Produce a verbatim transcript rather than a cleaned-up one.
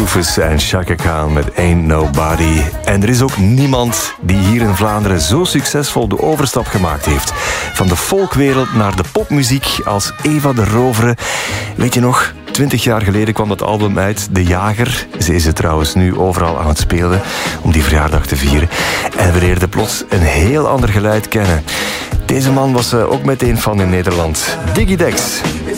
Rufus en Chaka Khan met Ain't Nobody. En er is ook niemand die hier in Vlaanderen zo succesvol de overstap gemaakt heeft. Van de folkwereld naar de popmuziek als Eva de Rovere. Weet je nog, twintig jaar geleden kwam dat album uit, De Jager. Ze is het trouwens nu overal aan het spelen om die verjaardag te vieren. En we leerden plots een heel ander geluid kennen. Deze man was ook meteen fan in Nederland. Diggy Dex.